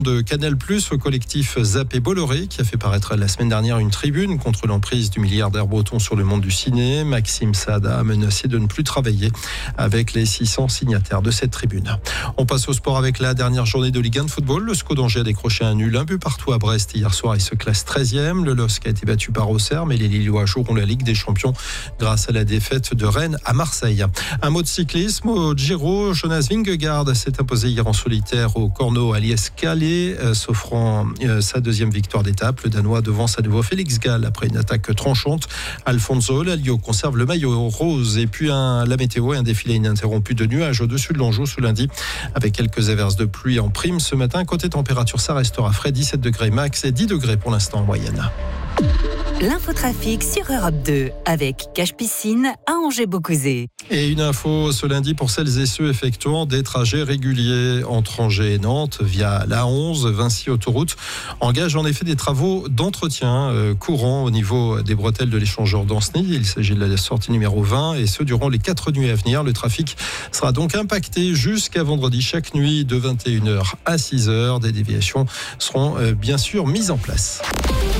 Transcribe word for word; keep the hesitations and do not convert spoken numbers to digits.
De Canal+, au collectif Zappé Bolloré, qui a fait paraître la semaine dernière une tribune contre l'emprise du milliardaire breton sur le monde du ciné. Maxime Saada a menacé de ne plus travailler avec les six cents signataires de cette tribune. On passe au sport avec la dernière journée de Ligue un de football. Le SCO d'Angers a décroché un nul, un but partout à Brest hier soir. Il se classe treizième. Le L O S C a été battu par Auxerre, mais les Lillois joueront la Ligue des Champions grâce à la défaite de Rennes à Marseille. Un mot de cyclisme au Giro. Jonas Vingegaard s'est imposé hier en solitaire au Corno Alies Calais, s'offrant sa deuxième victoire d'étape. Le Danois devance à nouveau Félix Gall après une attaque tranchante. Alfonso Lalio conserve le maillot rose. Et puis un, la météo et un défilé ininterrompu de nuages au-dessus de l'Anjou ce lundi, avec quelques averses de pluie en prime ce matin. Côté température, ça restera frais, dix-sept degrés max et dix degrés pour l'instant en moyenne. L'infotrafic sur Europe deux avec Cache Piscine à Angers-Beaucouzé. Et une info ce lundi pour celles et ceux effectuant des trajets réguliers entre Angers et Nantes via l'A onze. Vinci Autoroute engage en effet des travaux d'entretien euh, courants au niveau des bretelles de l'échangeur d'Ancenis. Il s'agit de la sortie numéro vingt et ce durant les quatre nuits à venir. Le trafic sera donc impacté jusqu'à vendredi chaque nuit de vingt et une heures à six heures. Des déviations seront euh, bien sûr mises en place.